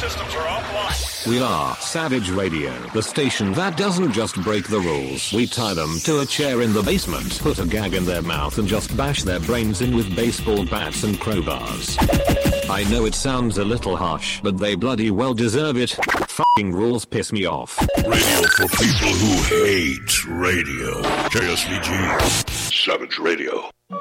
systems are offline. We are Savage Radio, the station that doesn't just break the rules. We tie them to a chair in the basement, put a gag in their mouth and just bash their brains in with baseball bats and crowbars. I know it sounds a little harsh, but they bloody well deserve it. Fucking rules piss me off. Radio for people who hate radio. JSVG. Savage Radio.